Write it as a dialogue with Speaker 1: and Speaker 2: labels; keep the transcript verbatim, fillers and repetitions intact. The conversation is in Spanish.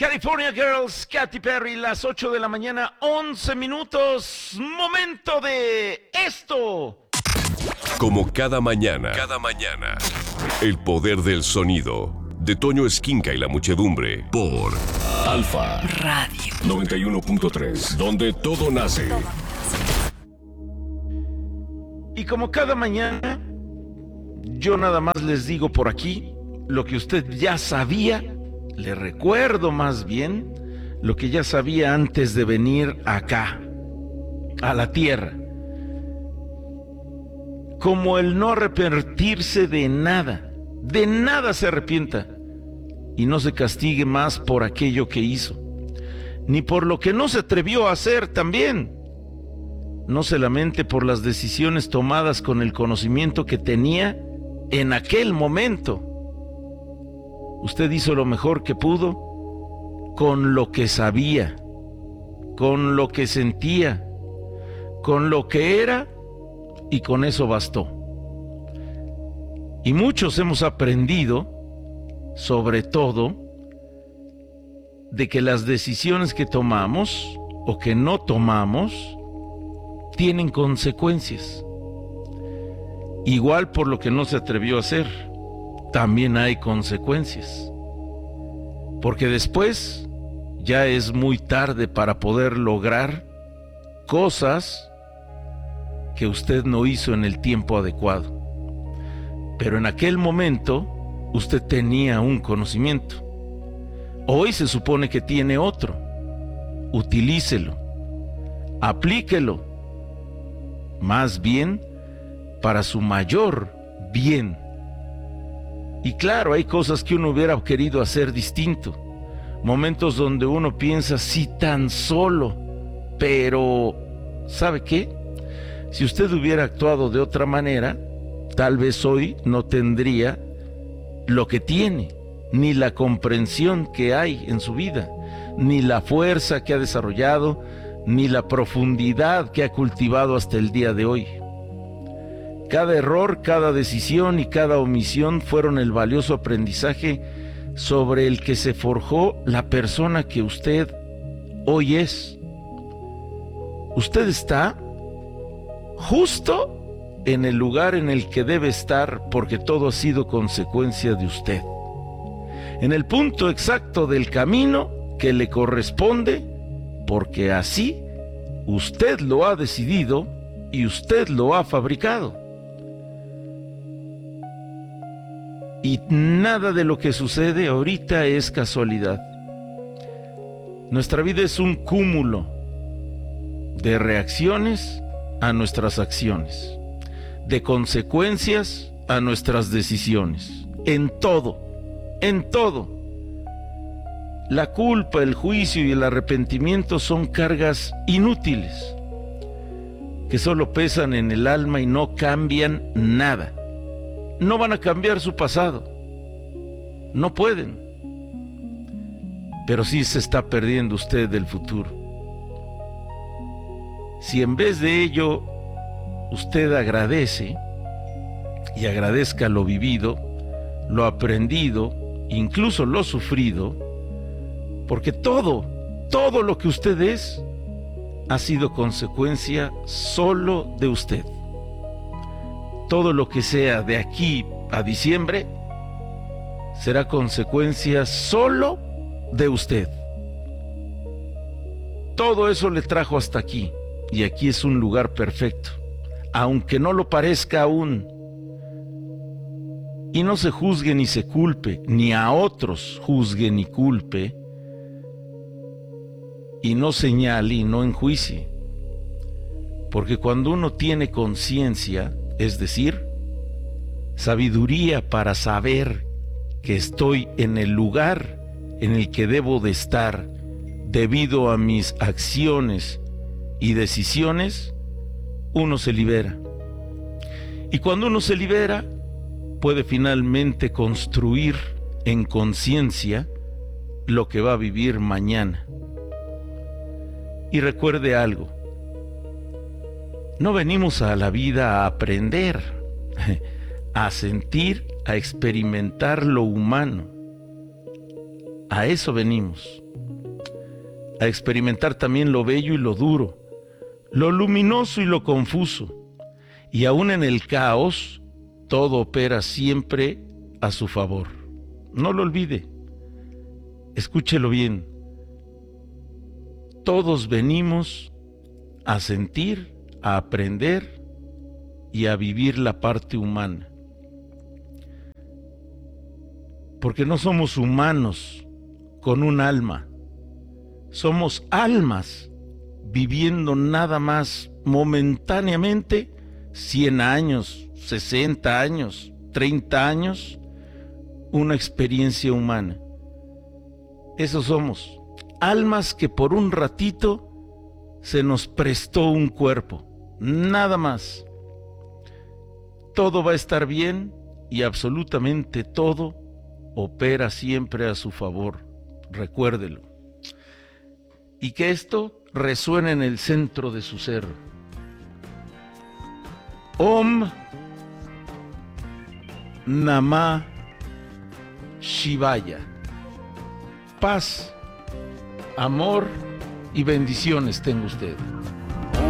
Speaker 1: California Girls, Katy Perry, las ocho de la mañana, once minutos. Momento de esto.
Speaker 2: Como cada mañana, cada mañana, el poder del sonido de Toño Esquinca y la muchedumbre por Alfa Radio noventa y uno punto tres, donde todo nace.
Speaker 1: Y como cada mañana, yo nada más les digo por aquí lo que usted ya sabía, le recuerdo más bien lo que ya sabía antes de venir acá, a la tierra. Como el no arrepentirse de nada, de nada se arrepienta y no se castigue más por aquello que hizo, ni por lo que no se atrevió a hacer también. No se lamente por las decisiones tomadas con el conocimiento que tenía en aquel momento. Usted hizo lo mejor que pudo con lo que sabía, con lo que sentía, con lo que era, y con eso bastó. Y muchos hemos aprendido, sobre todo, de que las decisiones que tomamos o que no tomamos tienen consecuencias. Igual por lo que no se atrevió a hacer, también hay consecuencias. Porque después ya es muy tarde para poder lograr cosas que usted no hizo en el tiempo adecuado. Pero en aquel momento usted tenía un conocimiento. Hoy se supone que tiene otro. Utilícelo, aplíquelo, más bien para su mayor bien. Y claro, hay cosas que uno hubiera querido hacer distinto, momentos donde uno piensa, sí, tan solo, pero ¿sabe qué? Si usted hubiera actuado de otra manera, tal vez hoy no tendría lo que tiene, ni la comprensión que hay en su vida, ni la fuerza que ha desarrollado, ni la profundidad que ha cultivado hasta el día de hoy. Cada error, cada decisión y cada omisión fueron el valioso aprendizaje sobre el que se forjó la persona que usted hoy es. Usted está justo en el lugar en el que debe estar porque todo ha sido consecuencia de usted. En el punto exacto del camino que le corresponde porque así usted lo ha decidido y usted lo ha fabricado. Y nada de lo que sucede ahorita es casualidad. Nuestra vida es un cúmulo de reacciones a nuestras acciones, de consecuencias a nuestras decisiones, en todo, en todo. La culpa, el juicio y el arrepentimiento son cargas inútiles, que solo pesan en el alma y no cambian nada. No van a cambiar su pasado, no pueden, pero sí se está perdiendo usted del futuro. Si en vez de ello usted agradece y agradezca lo vivido, lo aprendido, incluso lo sufrido, porque todo, todo lo que usted es ha sido consecuencia solo de usted. Todo lo que sea de aquí a diciembre será consecuencia solo de usted. Todo eso le trajo hasta aquí, y aquí es un lugar perfecto, aunque no lo parezca aún. Y no se juzgue ni se culpe, ni a otros juzgue ni culpe, y no señale y no enjuicie, porque cuando uno tiene conciencia, es decir, sabiduría para saber que estoy en el lugar en el que debo de estar debido a mis acciones y decisiones, uno se libera. Y cuando uno se libera, puede finalmente construir en conciencia lo que va a vivir mañana. Y recuerde algo, no venimos a la vida a aprender, a sentir, a experimentar lo humano. A eso venimos. a experimentar también lo bello y lo duro, lo luminoso y lo confuso. Y aún en el caos, todo opera siempre a su favor. No lo olvide. Escúchelo bien. Todos venimos a sentir, a aprender y a vivir la parte humana. Porque no somos humanos con un alma. Somos almas viviendo nada más momentáneamente cien años, sesenta años, treinta años, una experiencia humana. Eso somos, almas que por un ratito se nos prestó un cuerpo, nada más. Todo va a estar bien y absolutamente todo opera siempre a su favor, recuérdelo. Y que esto resuene en el centro de su ser. Om Namah Shivaya. Paz, amor y bendiciones tenga usted.